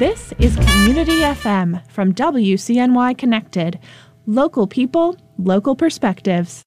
This is Community FM from WCNY Connected. Local people, local perspectives.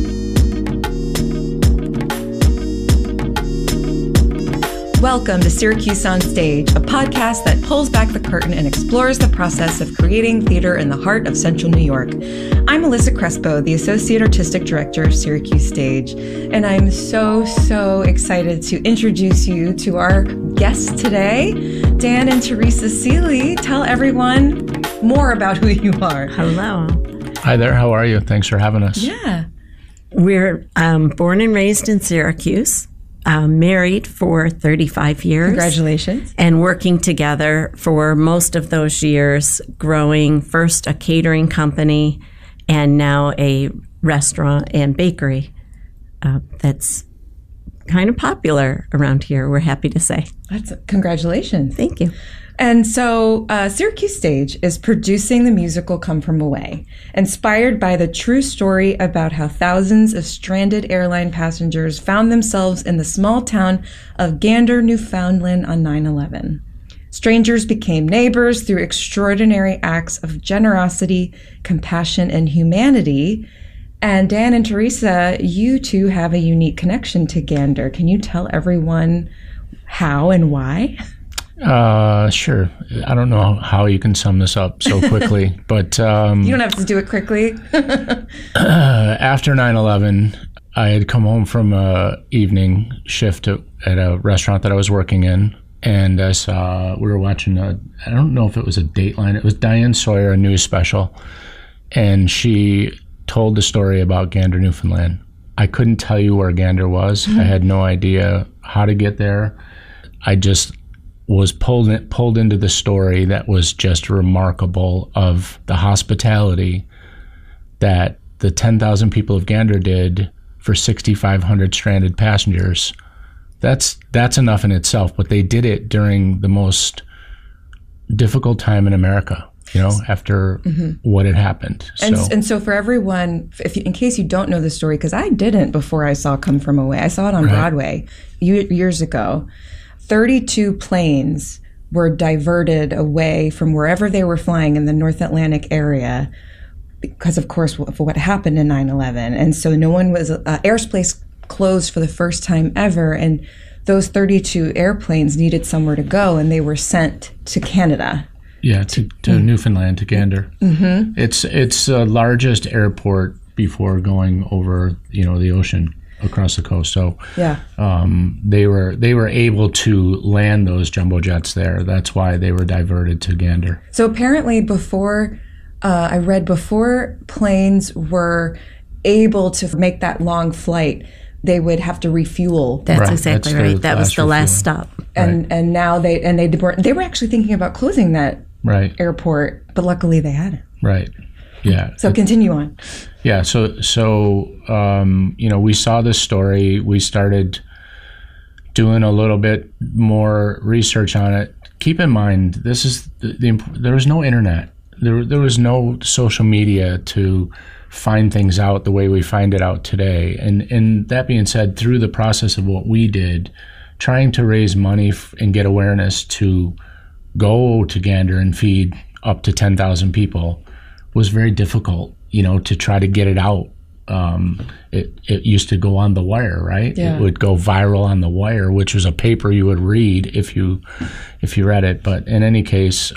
Welcome to Syracuse on Stage, a podcast that pulls back the curtain and explores the process of creating theater in the heart of Central New York. I'm Alyssa Crespo, the Associate Artistic Director of Syracuse Stage, and I'm so excited to introduce you to our guests today. Dan and Teresa Seeley, tell everyone more about who you are. Hello. Hi there, how are you? Thanks for having us. Yeah. We're born and raised in Syracuse. Married for 35 years. Congratulations. And working together for most of those years, growing first a catering company and now a restaurant and bakery that's kind of popular around here, we're happy to say. Congratulations. Thank you. And so Syracuse Stage is producing the musical Come From Away, inspired by the true story about how thousands of stranded airline passengers found themselves in the small town of Gander, Newfoundland on 9/11. Strangers became neighbors through extraordinary acts of generosity, compassion, and humanity. And Dan and Teresa, you two have a unique connection to Gander. Can you tell everyone how and why? Sure. I don't know how you can sum this up so quickly, but... you don't have to do it quickly. After 9/11, I had come home from a evening shift at a restaurant that I was working in, and I saw, we were watching I don't know if it was a Dateline, it was Diane Sawyer, a news special, and she told the story about Gander, Newfoundland. I couldn't tell you where Gander was. I had no idea how to get there. I just was pulled into the story that was just remarkable of the hospitality that the 10,000 people of Gander did for 6,500 stranded passengers. That's enough in itself, but they did it during the most difficult time in America, after what had happened. And so for everyone, in case you don't know the story, because I didn't before I saw Come From Away, I saw it on Broadway years ago. 32 planes were diverted away from wherever they were flying in the North Atlantic area because, of course, of what happened in 9/11. And so no one was, airspace closed for the first time ever. And those 32 airplanes needed somewhere to go, and they were sent to Canada. Yeah, to Newfoundland, to Gander. Mm-hmm. It's the largest airport before going over, the ocean across the coast. So yeah, they were able to land those jumbo jets there. That's why they were diverted to Gander. So apparently before planes were able to make that long flight, they would have to refuel. That's exactly right. That was the last stop. And now they were actually thinking about closing that airport, but luckily they hadn't. Right. Yeah. So continue on. Yeah. So we saw this story. We started doing a little bit more research on it. Keep in mind, this is there was no internet. There was no social media to find things out the way we find it out today. And that being said, through the process of what we did, trying to raise money and get awareness to go to Gander and feed up to 10,000 people was very difficult, to try to get it out. It used to go on The Wire, right? Yeah. It would go viral on The Wire, which was a paper you would read if you read it. But in any case,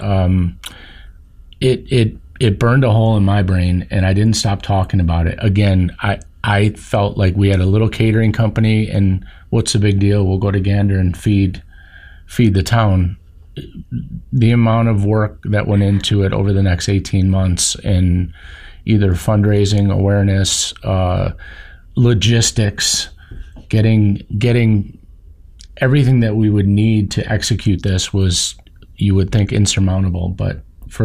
it burned a hole in my brain, and I didn't stop talking about it. Again, I felt like we had a little catering company, and what's the big deal? We'll go to Gander and feed the town. The amount of work that went into it over the next 18 months in either fundraising, awareness, logistics, getting everything that we would need to execute this was, you would think, insurmountable. But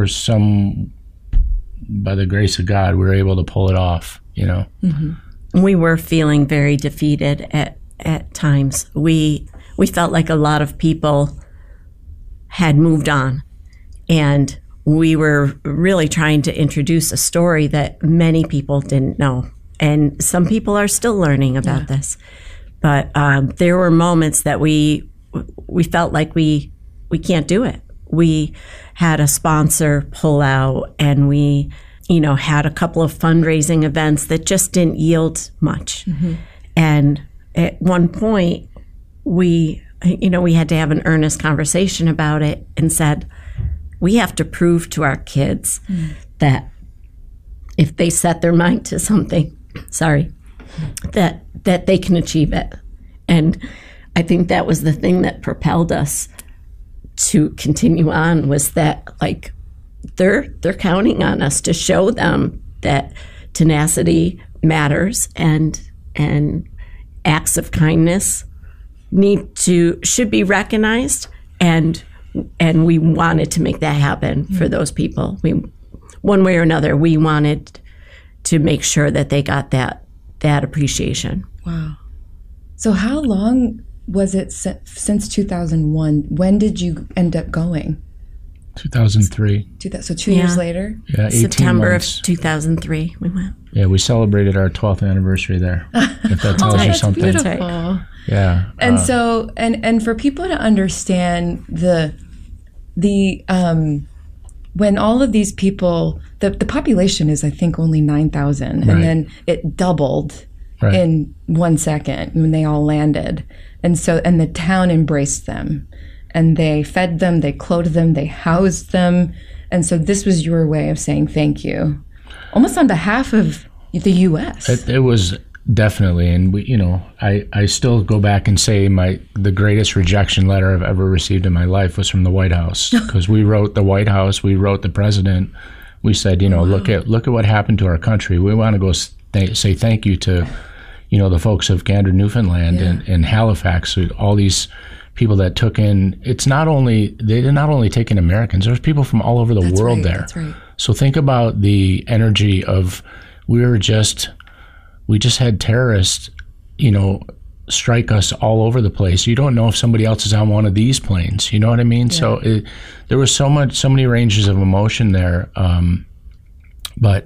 by the grace of God, we were able to pull it off, Mm-hmm. We were feeling very defeated at times. We felt like a lot of people had moved on, and we were really trying to introduce a story that many people didn't know, and some people are still learning about this. But there were moments that we felt like we can't do it. we had a sponsor pull out, and we, had a couple of fundraising events that just didn't yield much. And at one point, we had to have an earnest conversation about it and said, we have to prove to our kids that if they set their mind to something, that they can achieve it. And I think that was the thing that propelled us to continue on, was that, like, they're counting on us to show them that tenacity matters, and acts of kindness should be recognized, and we wanted to make that happen for those people. One way or another, we wanted to make sure that they got that appreciation. Wow. So how long was it since 2001? When did you end up going? 2003. So 2 years later? Yeah, 18 September months. of 2003 we went. Yeah, we celebrated our 12th anniversary there, if that tells you That's something. beautiful. That's right. Yeah. And so, and for people to understand the when all of these people, the population is, I think, only 9,000, Right. and then it doubled Right. in 1 second when they all landed. And so, and the town embraced them, and they fed them, they clothed them, they housed them. And so this was your way of saying thank you, almost on behalf of the U.S. It was definitely, and we, I still go back and say the greatest rejection letter I've ever received in my life was from the White House, because we wrote the White House, we wrote the president. We said, look at what happened to our country. We want to go say thank you to, the folks of Gander, Newfoundland, and Halifax, all these people that took in. They did not only take in Americans. There's people from all over the world there. That's right. So think about the energy of we just had terrorists, strike us all over the place. You don't know if somebody else is on one of these planes. You know what I mean? Yeah. So there was so many ranges of emotion there. But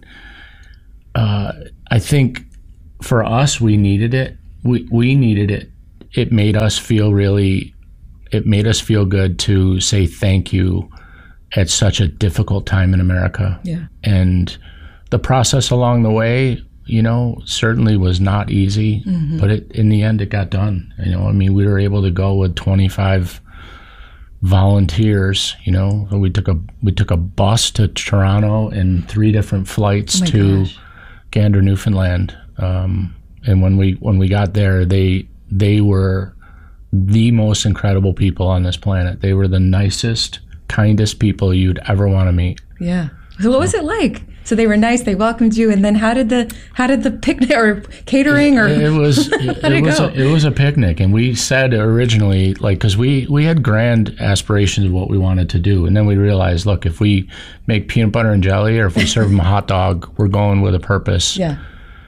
I think for us, we needed it. We needed it. It made us feel good to say thank you at such a difficult time in America. Yeah. And the process along the way, certainly was not easy, but in the end, it got done. We were able to go with 25 volunteers. We took a bus to Toronto and 3 different flights to Gander, Newfoundland. And when we got there, they were the most incredible people on this planet. They were the nicest, kindest people you'd ever want to meet. Yeah. So what was it like? So they were nice. They welcomed you, and then how did the picnic or catering or it was a picnic, and we said originally, because we had grand aspirations of what we wanted to do, and then we realized, look, if we make peanut butter and jelly, or if we serve them a hot dog, we're going with a purpose. Yeah.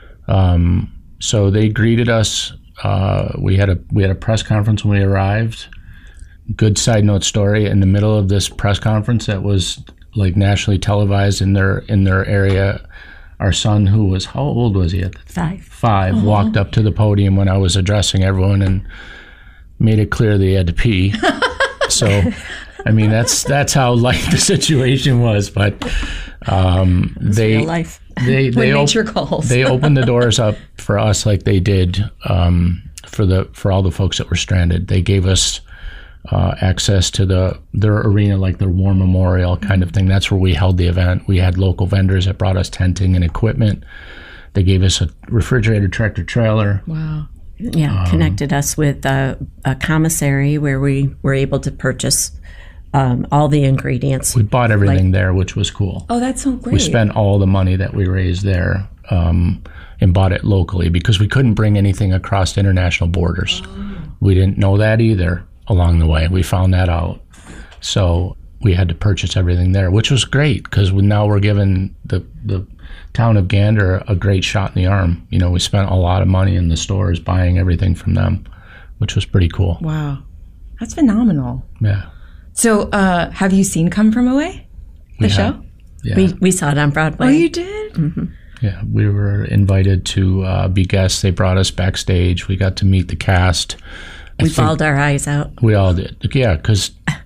So they greeted us. We had a press conference when we arrived. Good side note story: in the middle of this press conference that was nationally televised in their area, our son, who was, how old was he at the time? 5, walked up to the podium when I was addressing everyone and made it clear that he had to pee. So, that's how light the situation was. But real life. They nature calls. They opened the doors up for us like they did for all the folks that were stranded. They gave us access to their arena, like their war memorial kind of thing. That's where we held the event. We had local vendors that brought us tenting and equipment. They gave us a refrigerated tractor trailer. Wow. Yeah, connected us with a commissary where we were able to purchase all the ingredients. We bought everything there, which was cool. Oh, that's so great. We spent all the money that we raised there and bought it locally, because we couldn't bring anything across international borders. We didn't know that either along the way. We found that out. So we had to purchase everything there, which was great, because now we're giving the town of Gander a great shot in the arm. We spent a lot of money in the stores buying everything from them, which was pretty cool. Wow. That's phenomenal. Yeah. So have you seen Come From Away, the show? Yeah. We saw it on Broadway. Oh, you did? Mm-hmm. Yeah, we were invited to be guests. They brought us backstage. We got to meet the cast. We bawled our eyes out. We all did. Yeah, because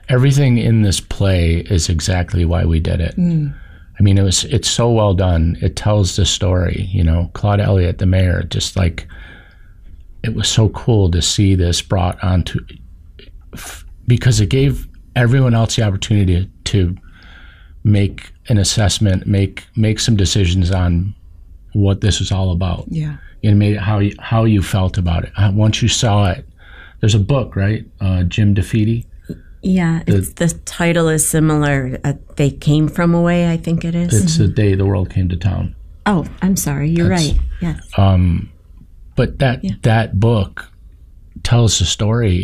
everything in this play is exactly why we did it. I mean, it's so well done. It tells the story, you know. Claude Elliott, the mayor, just like, it was so cool to see this brought onto, because it gave everyone else the opportunity to make an assessment, make some decisions on what this was all about. Yeah. And made it how you felt about it. Once you saw it, there's a book, right? Jim DeFeedy. Yeah, the title is similar. They Came From Away, I think it is. It's The Day the World Came to Town. Oh, I'm sorry. You're right. Yes. But that book tells the story,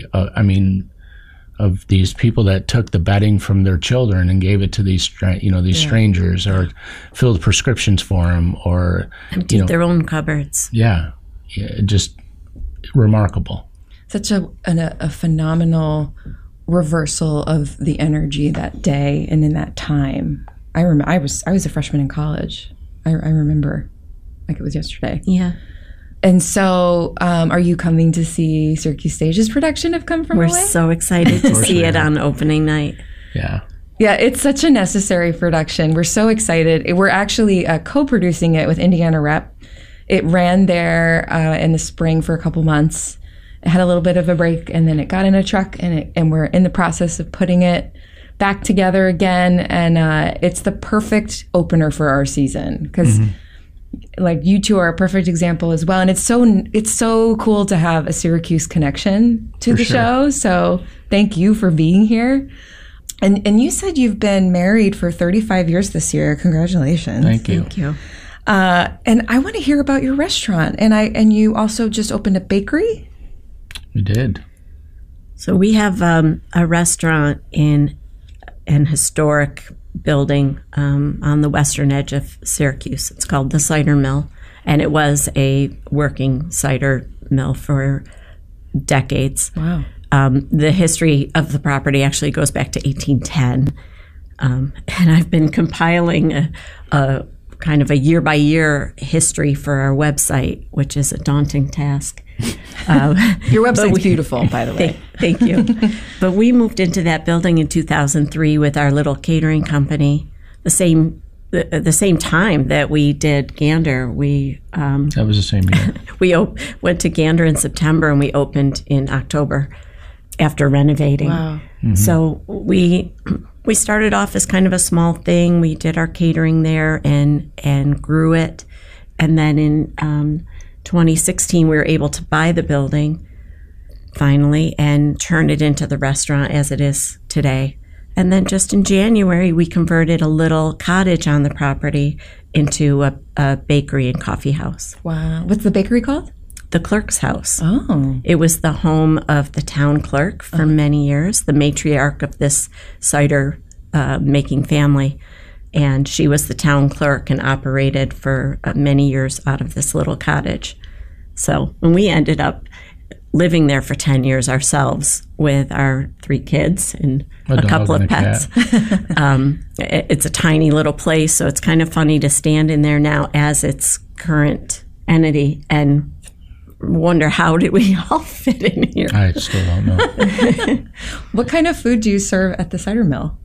of these people that took the bedding from their children and gave it to these strangers, or filled prescriptions for them, or emptied their own cupboards. Yeah, just remarkable. Such a phenomenal reversal of the energy that day and in that time. I remember I was a freshman in college. I remember like it was yesterday. Yeah. And so, are you coming to see Syracuse Stage's production of Come From Away? We're so excited to see it on opening night. Yeah. Yeah, it's such a necessary production. We're so excited. We're actually co-producing it with Indiana Rep. It ran there in the spring for a couple months. It had a little bit of a break, and then it got in a truck, and we're in the process of putting it back together again. And it's the perfect opener for our season, because like you two are a perfect example as well. And it's so cool to have a Syracuse connection to the show. So thank you for being here. And you said you've been married for 35 years this year. Congratulations. Thank you. Thank you. And I want to hear about your restaurant. And you also just opened a bakery? We did. So we have a restaurant in an historic building on the western edge of Syracuse. It's called the Cider Mill, and it was a working cider mill for decades. Wow. The history of the property actually goes back to 1810, and I've been compiling a kind of a year-by-year history for our website, which is a daunting task. Your website's beautiful, by the way. Thank you. But we moved into that building in 2003 with our little catering company. The same time that we did Gander, that was the same year. We went to Gander in September, and we opened in October after renovating. Wow. Mm-hmm. So we started off as kind of a small thing. We did our catering there and grew it, and then in 2016, we were able to buy the building finally and turn it into the restaurant as it is today. And then just in January, we converted a little cottage on the property into a bakery and coffee house. Wow. What's the bakery called? The Clerk's House. Oh. It was the home of the town clerk for many years, the matriarch of this cider making family. And she was the town clerk and operated for many years out of this little cottage. So when we ended up living there for 10 years ourselves with our 3 kids and a couple of pets. It's a tiny little place, so it's kind of funny to stand in there now as its current entity and wonder, how did we all fit in here? I still don't know. What kind of food do you serve at the cider mill?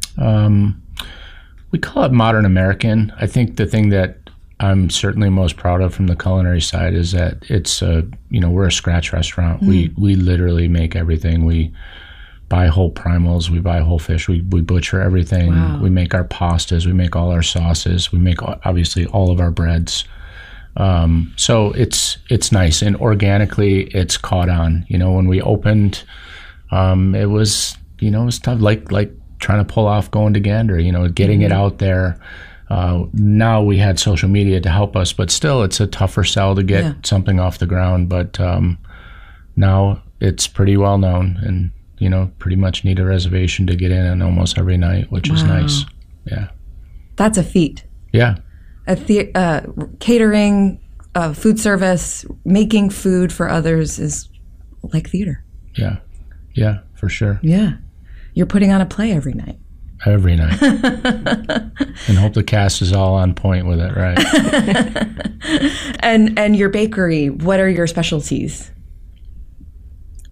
We call it modern American. I think the thing that I'm certainly most proud of from the culinary side is that it's we're a scratch restaurant. We literally make everything. We buy whole primals. We buy whole fish. We butcher everything. Wow. We make our pastas. We make all our sauces. We make obviously all of our breads. So it's nice, and organically it's caught on. When we opened, it was tough, like trying to pull off going to Gander, getting it out there. Now we had social media to help us, but still it's a tougher sell to get something off the ground. But now it's pretty well known, and pretty much need a reservation to get in almost every night, which is nice. Yeah. That's a feat. Yeah. Catering, food service, making food for others is like theater. Yeah. Yeah, for sure. Yeah. You're putting on a play every night. Every night. And hope the cast is all on point with it, right? And your bakery, what are your specialties?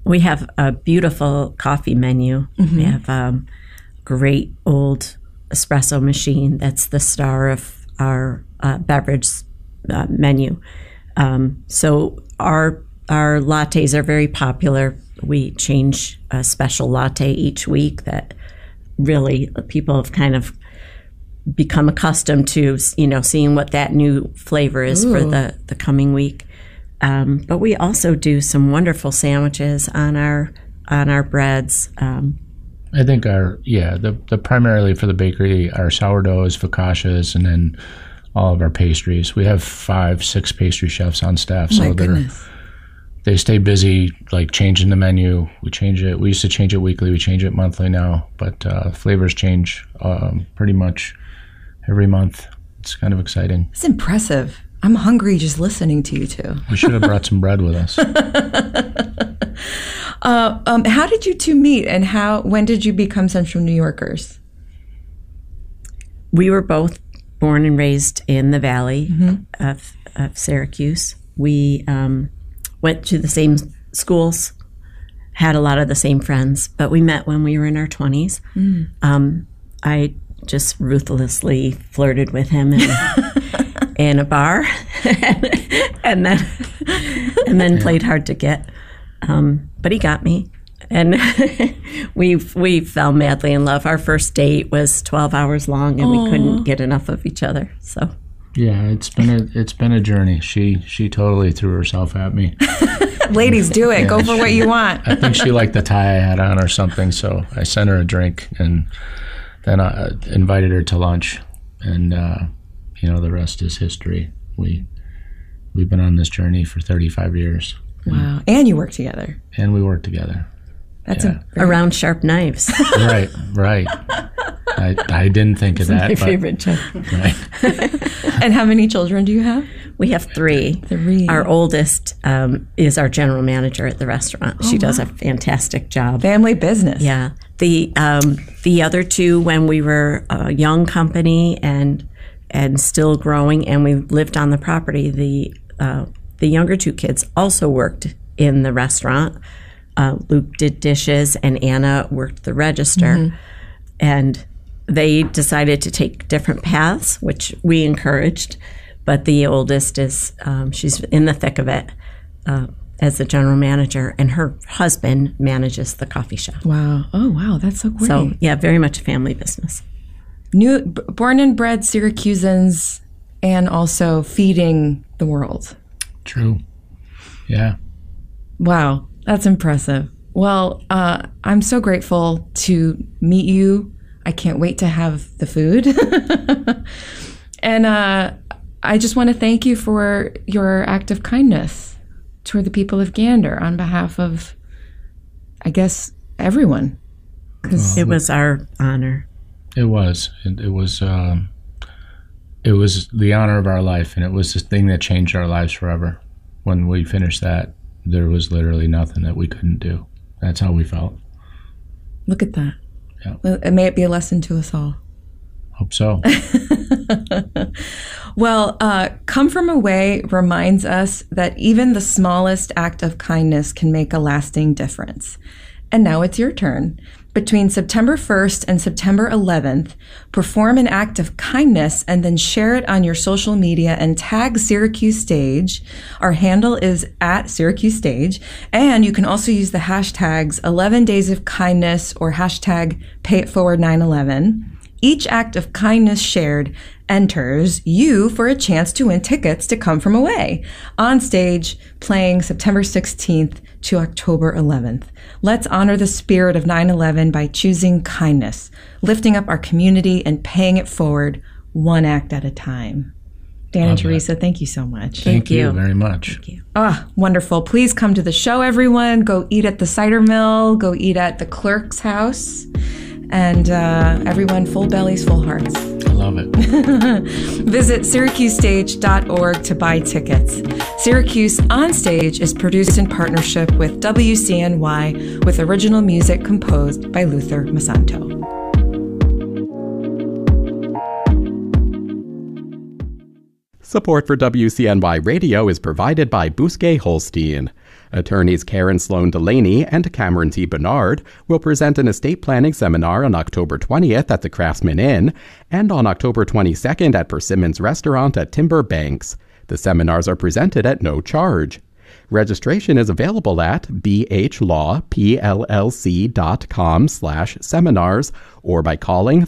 We have a beautiful coffee menu. We have great old espresso machine that's the star of our beverage menu. So our lattes are very popular. We change a special latte each week that really people have kind of become accustomed to, seeing what that new flavor is for the coming week. But we also do some wonderful sandwiches on our breads. I think the primarily for the bakery, our sourdoughs, focaccias, and then all of our pastries. We have 5-6 pastry chefs on staff, so they stay busy, like changing the menu. We change it. We used to change it weekly. We change it monthly now, but flavors change pretty much every month. It's kind of exciting. It's impressive. I'm hungry just listening to you two. We should have brought some bread with us. How did you two meet, and when did you become Central New Yorkers? We were both born and raised in the Valley of Syracuse. We went to the same schools, had a lot of the same friends, but we met when we were in our 20s. I just ruthlessly flirted with him in a bar, and then played hard to get. But he got me, and we fell madly in love. Our first date was 12 hours long, and we couldn't get enough of each other. So yeah, it's been a journey. She totally threw herself at me. Ladies, do it. Go for what you want. I think she liked the tie I had on or something, so I sent her a drink, and then I invited her to lunch, and the rest is history. We've been on this journey for 35 years. Wow. And you work together. And we work together. That's around sharp knives. Right. I didn't think of that. My favorite joke. Right. And how many children do you have? We have 3. Our oldest is our general manager at the restaurant. She does a fantastic job. Family business. Yeah. The other 2, when we were a young company and still growing, and we lived on the property, the younger 2 kids also worked in the restaurant. Luke did dishes, and Anna worked the register. And they decided to take different paths, which we encouraged. But the oldest is, she's in the thick of it as the general manager, and her husband manages the coffee shop. Wow. Oh, wow. That's so great. So, yeah, very much a family business. Born and bred Syracusans, and also feeding the world. True. Yeah. Wow. That's impressive. Well, I'm so grateful to meet you. I can't wait to have the food. And I just want to thank you for your act of kindness toward the people of Gander on behalf of, I guess, everyone. It was our honor. It was. It was the honor of our life, and it was the thing that changed our lives forever. When we finished that, there was literally nothing that we couldn't do. That's how we felt. Look at that. Yeah. Well, may it be a lesson to us all. Hope so. Well, Come From Away reminds us that even the smallest act of kindness can make a lasting difference. And now it's your turn. Between September 1st and September 11th, perform an act of kindness and then share it on your social media and tag Syracuse Stage. Our handle is @SyracuseStage. And you can also use the hashtags 11 Days of Kindness or hashtag PayItForward911. Each act of kindness shared enters you for a chance to win tickets to Come From Away on stage, playing September 16th to October 11th. Let's honor the spirit of 9/11 by choosing kindness, lifting up our community, and paying it forward one act at a time. Dan and Teresa, thank you so much. Thank you very much. Thank you. Wonderful. Please come to the show, everyone. Go eat at the cider mill. Go eat at the clerk's house. And everyone, full bellies, full hearts. I love it. Visit SyracuseStage.org to buy tickets. Syracuse On Stage is produced in partnership with WCNY, with original music composed by Luther Masanto. Support for WCNY Radio is provided by Bousquet Holstein. Attorneys Karen Sloan Delaney and Cameron T. Bernard will present an estate planning seminar on October 20th at the Craftsman Inn and on October 22nd at Persimmons Restaurant at Timber Banks. The seminars are presented at no charge. Registration is available at bhlawpllc.com/seminars or by calling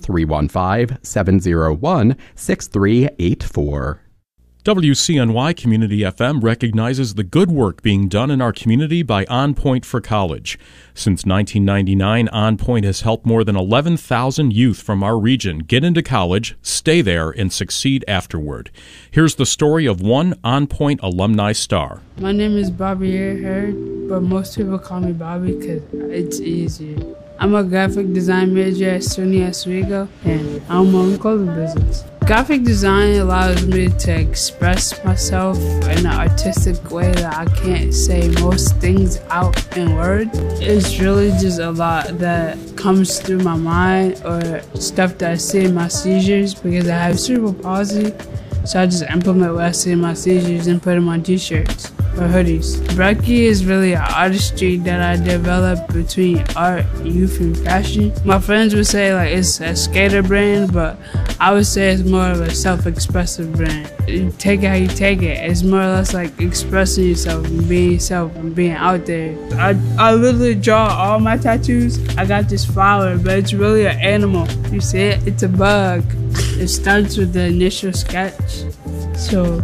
315-701-6384. WCNY Community FM recognizes the good work being done in our community by On Point for College. Since 1999, On Point has helped more than 11,000 youth from our region get into college, stay there, and succeed afterward. Here's the story of one On Point alumni star. My name is Bobby Hurd, but most people call me Bobby because it's easier. I'm a graphic design major at SUNY Oswego, and I own my own clothing business. Graphic design allows me to express myself in an artistic way that I can't say most things out in words. It's really just a lot that comes through my mind or stuff that I see in my seizures because I have cerebral palsy. So I just implement what I see in my seizures and put them on t-shirts or hoodies. Breckie is really an artistry that I developed between art, youth, and fashion. My friends would say like it's a skater brand, but I would say it's more of a self-expressive brand. You take it how you take it. It's more or less like expressing yourself and being out there. I literally draw all my tattoos. I got this flower, but it's really an animal. You see it? It's a bug. It starts with the initial sketch. So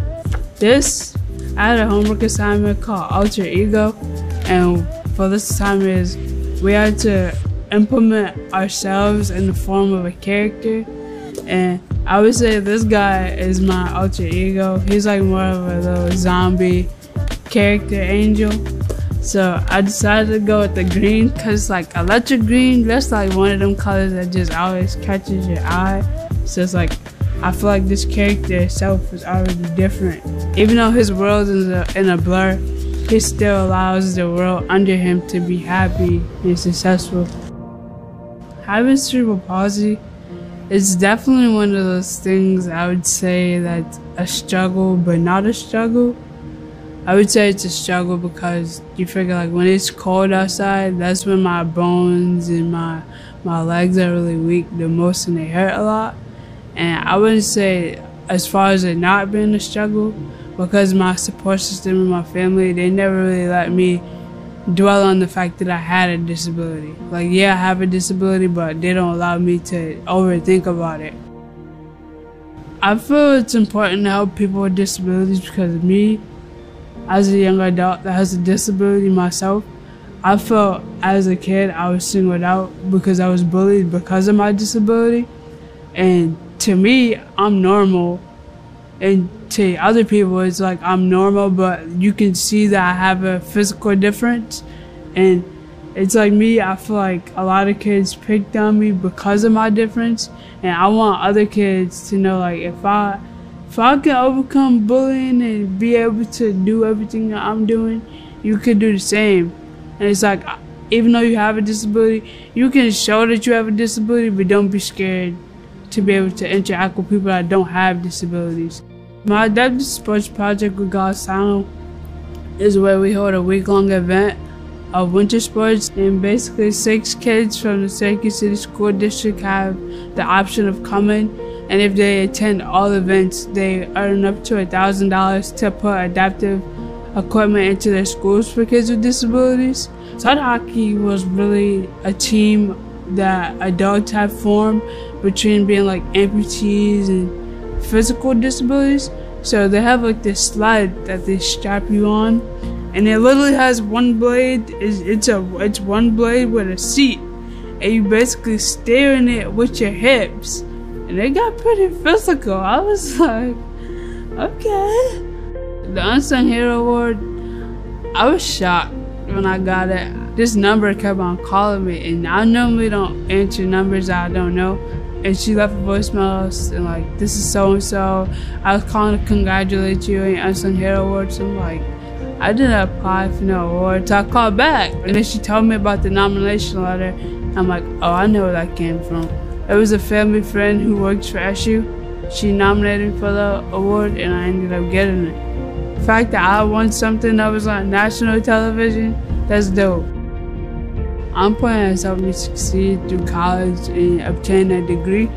I had a homework assignment called Alter Ego, and for this assignment we had to implement ourselves in the form of a character, and I would say this guy is my alter ego. He's like more of a little zombie character angel. So I decided to go with the green because like electric green, that's like one of them colors that just always catches your eye. So it's like, I feel like this character itself is already different. Even though his world is in a blur, he still allows the world under him to be happy and successful. Having cerebral palsy is definitely one of those things I would say that's a struggle, but not a struggle. I would say it's a struggle because you figure like when it's cold outside, that's when my bones and my legs are really weak the most and they hurt a lot. And I wouldn't say as far as it not being a struggle, because my support system and my family, they never really let me dwell on the fact that I had a disability. Like, yeah, I have a disability, but they don't allow me to overthink about it. I feel it's important to help people with disabilities because me, as a young adult that has a disability myself, I felt as a kid I was singled out because I was bullied because of my disability. And to me, I'm normal. And to other people, it's like I'm normal, but you can see that I have a physical difference. And it's like me, I feel like a lot of kids picked on me because of my difference. And I want other kids to know, like, if I can overcome bullying and be able to do everything that I'm doing, you could do the same. And it's like, even though you have a disability, you can show that you have a disability, but don't be scared to be able to interact with people that don't have disabilities. My Adaptive Sports Project with Golisano is where we hold a week-long event of winter sports, and basically 6 kids from the Syracuse City School District have the option of coming, and if they attend all events, they earn up to $1,000 to put adaptive equipment into their schools for kids with disabilities. Sud Hockey was really a team that adults have formed between being like amputees and physical disabilities. So they have like this sled that they strap you on, and it literally has one blade. It's one blade with a seat, and you basically steer in it with your hips. And it got pretty physical. I was like, okay. The Unsung Hero Award, I was shocked when I got it. This number kept on calling me, and I normally don't answer numbers that I don't know. And she left a voicemail and like, this is so-and-so. I was calling to congratulate you on your Unsung Hero Award. So I'm like, I didn't apply for no award. So I called back, and then she told me about the nomination letter. I'm like, oh, I know where that came from. It was a family friend who works for SU. She nominated me for the award, and I ended up getting it. The fact that I won something that was on national television, that's dope. On Point has helped me succeed through college and obtain a degree.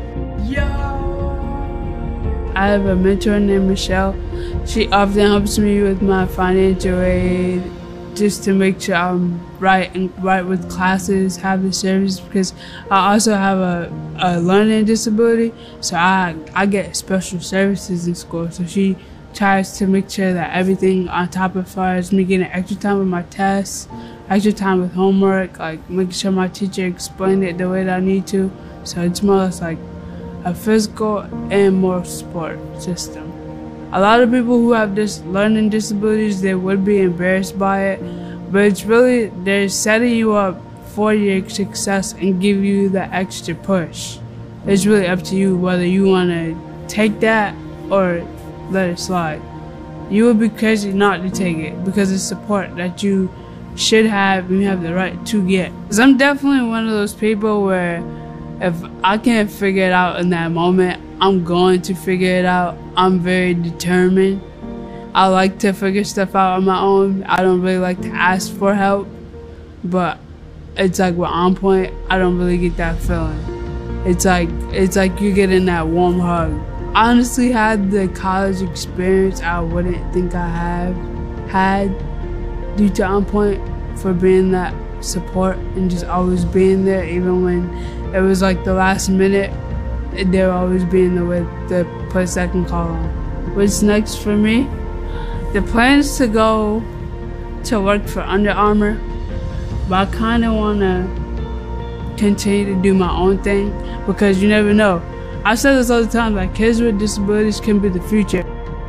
I have a mentor named Michelle. She often helps me with my financial aid just to make sure I'm right with classes, have the service, because I also have a learning disability, so I get special services in school. So she tries to make sure that everything on top of far as me getting extra time with my tests, extra time with homework, like making sure my teacher explained it the way that I need to. So it's more or less like a physical and moral support system. A lot of people who have this learning disabilities, they would be embarrassed by it, but it's really, they're setting you up for your success and give you the extra push. It's really up to you whether you want to take that or let it slide. You would be crazy not to take it because it's support that you should have and you have the right to get. 'Cause I'm definitely one of those people where if I can't figure it out in that moment, I'm going to figure it out. I'm very determined. I like to figure stuff out on my own. I don't really like to ask for help, but it's like with On Point, I don't really get that feeling. It's like you're getting that warm hug. I honestly had the college experience I wouldn't think I have had due to On Point for being that support and just always being there, even when it was like the last minute. They're always being the place I can call on. What's next for me? The plan is to go to work for Under Armour, but I kind of want to continue to do my own thing because you never know. I say this all the time, like kids with disabilities can be the future.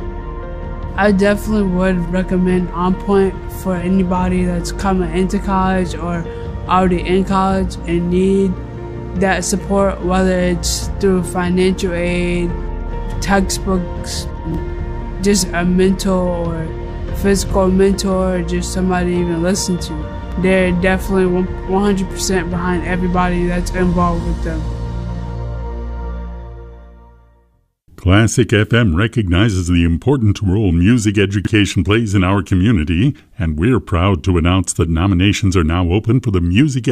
I definitely would recommend On Point for anybody that's coming into college or already in college and need that support, whether it's through financial aid, textbooks, just a mentor or physical mentor, or just somebody to even listen to. They're definitely 100% behind everybody that's involved with them. Classic FM recognizes the important role music education plays in our community, and we're proud to announce that nominations are now open for the Music